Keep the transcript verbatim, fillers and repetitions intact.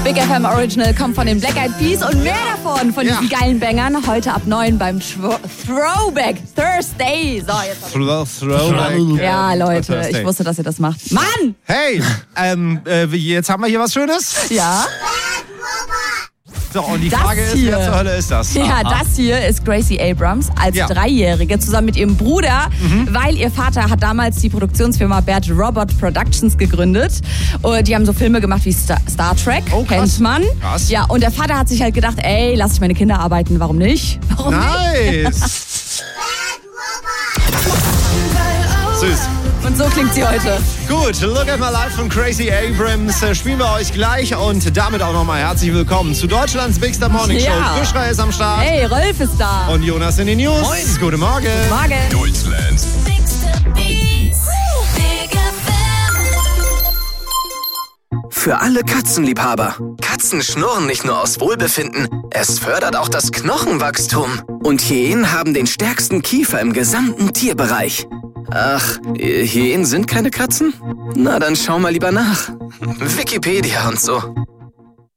Big F M Original kommt von den Black Eyed Peas und mehr davon von Ja. diesen geilen Bangern heute ab neun beim Schw- Throwback Thursday. So, jetzt hab ich Throwback. Ja, äh, Leute, Thursday. ich wusste, dass ihr das macht. Mann! Hey, ähm, äh, jetzt haben wir hier was Schönes. Ja, So, und die Das Frage ist, hier. wer zur Hölle ist das? ja, das hier ist Gracie Abrams als Ja. Dreijährige zusammen mit ihrem Bruder, weil ihr Vater hat damals die Produktionsfirma Bad Robot Productions gegründet. Und die haben so Filme gemacht wie Star, Star Trek, Oh, krass. kennt man. Krass. Ja, und der Vater hat sich halt gedacht, ey, lass ich meine Kinder arbeiten, warum nicht? Warum nicht? Nice. Süß. Und so klingt sie heute. Gut, Look at My Life von Gracie Abrams äh, spielen wir euch gleich und damit auch nochmal herzlich willkommen zu Deutschlands Big Star Morning Show. Ja. Buschra ist am Start Hey, Rolf ist da. und Jonas in den News. Moin. Guten Morgen. Morgen. Deutschlands Für alle Katzenliebhaber. Katzen schnurren nicht nur aus Wohlbefinden, es fördert auch das Knochenwachstum. Und Hyänen haben den stärksten Kiefer im gesamten Tierbereich. Ach, Hyänen sind keine Katzen? Na, dann schau mal lieber nach. Wikipedia und so.